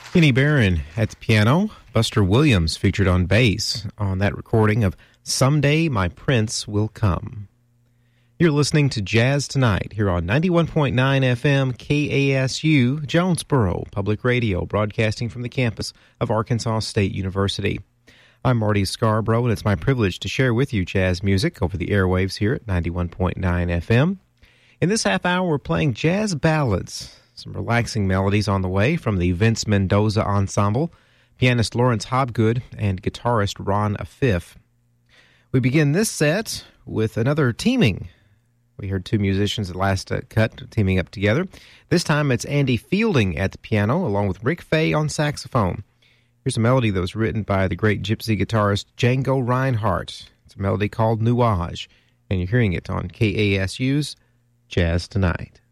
Kenny Barron at the piano, Buster Williams featured on bass on that recording of Someday My Prince Will Come. You're listening to Jazz Tonight here on 91.9 FM KASU, Jonesboro Public Radio, broadcasting from the campus of Arkansas State University. I'm Marty Scarborough, and it's my privilege to share with you jazz music over the airwaves here at 91.9 FM. In this half hour, we're playing jazz ballads. Some relaxing melodies on the way from the Vince Mendoza Ensemble, pianist Lawrence Hobgood, and guitarist Ron Afif. We begin this set with another teaming. We heard two musicians at last cut teaming up together. This time it's Andy Fielding at the piano along with Rick Fay on saxophone. Here's a melody that was written by the great gypsy guitarist Django Reinhardt. It's a melody called Nuage, and you're hearing it on KASU's Jazz Tonight.